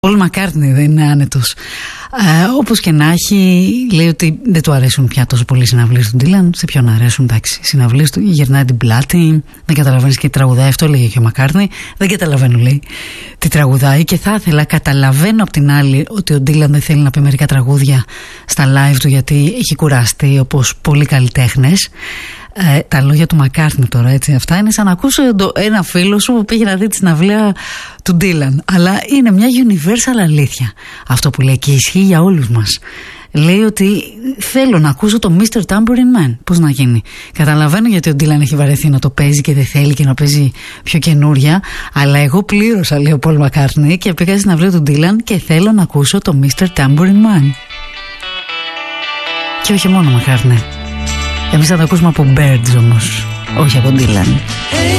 Πολ Μακκάρτνι δεν είναι άνετος. Όπως και να έχει, λέει ότι δεν του αρέσουν πια τόσο πολύ οι συναυλίες του Ντίλαν. Σε ποιον αρέσουν, εντάξει. Οι συναυλίες του γυρνάει την πλάτη, δεν καταλαβαίνεις και τι τραγουδάει. Αυτό λέγει και ο Μακκάρτνι. Δεν καταλαβαίνω, λέει, τι τραγουδάει. Και θα ήθελα, καταλαβαίνω απ' την άλλη ότι ο Ντίλαν δεν θέλει να πει μερικά τραγούδια στα live του, γιατί έχει κουραστεί όπως πολλοί καλλιτέχνες. Τα λόγια του Μακκάρτνι τώρα, έτσι, αυτά είναι σαν να ακούσω ένα φίλο σου που πήγε να δει τη συναυλία του Ντίλαν. Αλλά είναι μια universal αλήθεια αυτό που λέει και ισχύει για όλους μας. Λέει ότι θέλω να ακούσω το Mr. Tambourine Man. Πώς να γίνει? Καταλαβαίνω γιατί ο Ντίλαν έχει βαρεθεί να το παίζει και δεν θέλει και να παίζει πιο καινούρια. Αλλά εγώ πλήρωσα, λέει ο Πολ Μακκάρτνι, και πήγα στη συναυλία του Ντίλαν και θέλω να ακούσω το Mr. Tambourine Man. Και όχι μόνο Μακκάρτνι. Εμείς θα το ακούσουμε από Birds όμως, όχι από Dylan.